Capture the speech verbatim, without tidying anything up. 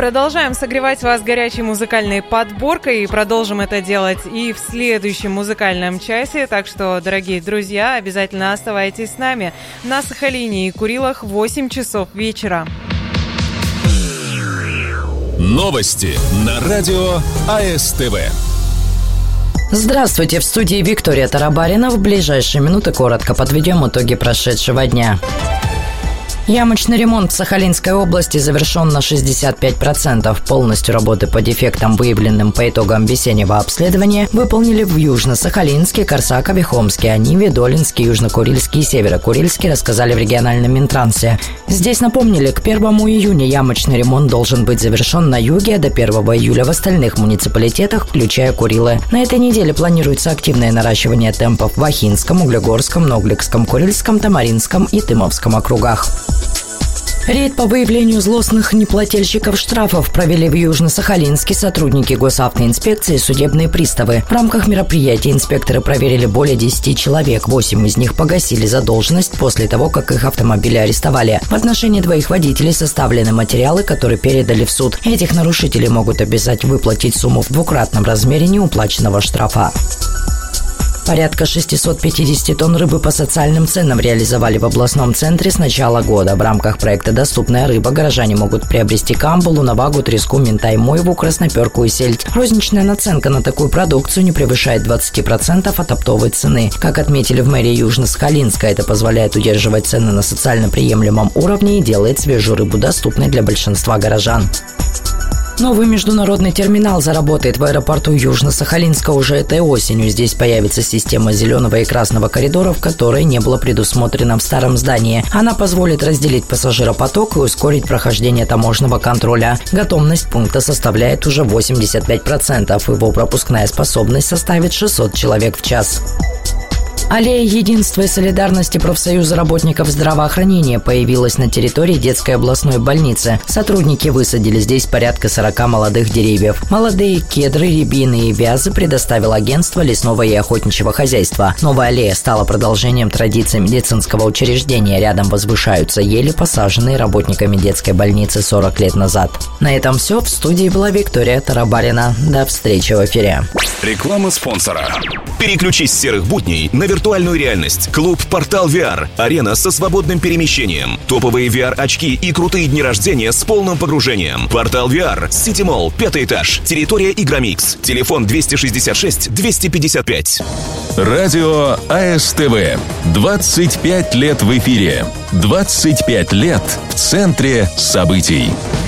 продолжаем согревать вас горячей музыкальной подборкой и продолжим это делать и в следующем музыкальном часе. Так что, дорогие друзья, обязательно оставайтесь с нами на Сахалине и Курилах в восемь часов вечера. Новости на радио АСТВ. Здравствуйте, в студии Виктория Тарабарина. В ближайшие минуты коротко подведем итоги прошедшего дня. Ямочный ремонт в Сахалинской области завершен на шестьдесят пять процентов. Полностью работы по дефектам, выявленным по итогам весеннего обследования, выполнили в Южно-Сахалинске, Корсакове, Хомске, Аниве, Долинске, Южно-Курильске и Северо-Курильске, рассказали в региональном Минтрансе. Здесь напомнили, к первому июня ямочный ремонт должен быть завершен на юге, а до первого июля в остальных муниципалитетах, включая Курилы. На этой неделе планируется активное наращивание темпов в Ахинском, Углегорском, Ногликском, Курильском, Тамаринском и Тымовском округах. Рейд по выявлению злостных неплательщиков штрафов провели в Южно-Сахалинске сотрудники госавтоинспекции и судебные приставы. В рамках мероприятия инспекторы проверили более десяти человек. Восемь из них погасили задолженность после того, как их автомобили арестовали. В отношении двоих водителей составлены материалы, которые передали в суд. Этих нарушителей могут обязать выплатить сумму в двукратном размере неуплаченного штрафа. Порядка шестьсот пятьдесят тонн рыбы по социальным ценам реализовали в областном центре с начала года. В рамках проекта «Доступная рыба» горожане могут приобрести камбу, лунавагу, треску, минтай, мойву, красноперку и сельдь. Розничная наценка на такую продукцию не превышает двадцать процентов от оптовой цены. Как отметили в мэрии Южно-Сахалинска, это позволяет удерживать цены на социально приемлемом уровне и делает свежую рыбу доступной для большинства горожан. Новый международный терминал заработает в аэропорту Южно-Сахалинска уже этой осенью. Здесь появится система зеленого и красного коридоров, которая не была предусмотрена в старом здании. Она позволит разделить пассажиропоток и ускорить прохождение таможенного контроля. Готовность пункта составляет уже восемьдесят пять процентов. Его пропускная способность составит шестьсот человек в час. Аллея единства и солидарности профсоюза работников здравоохранения появилась на территории детской областной больницы. Сотрудники высадили здесь порядка сорока молодых деревьев. Молодые кедры, рябины и вязы предоставило агентство лесного и охотничьего хозяйства. Новая аллея стала продолжением традиций медицинского учреждения. Рядом возвышаются ели, посаженные работниками детской больницы сорок лет назад. На этом все. В студии была Виктория Тарабарина. До встречи в эфире. Реклама спонсора. Переключись с серых будней на виртуальную реальность. Клуб «Портал ви ар». Арена со свободным перемещением. Топовые ви ар-очки и крутые дни рождения с полным погружением. «Портал ви ар». Сити Молл, пятый этаж. Территория Игромикс. Телефон двести шестьдесят шесть двести пятьдесят пять. Радио АСТВ. двадцать пять лет в эфире. двадцать пять лет в центре событий.